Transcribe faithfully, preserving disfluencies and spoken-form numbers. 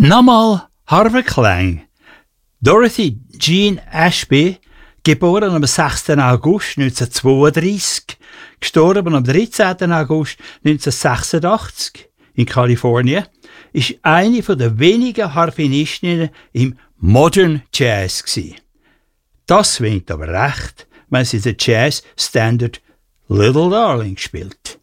Nochmal Harvey Klang. Dorothy Jean Ashby, geboren am sechsten August neunzehnhundertzweiunddreißig, gestorben am dreizehnten August neunzehnhundertsechsundachtzig in Kalifornien, ist eine der wenigen Harfenistinnen im Modern Jazz gsi. Das winkt aber recht, wenn sie den Jazz Standard Little Darling spielt.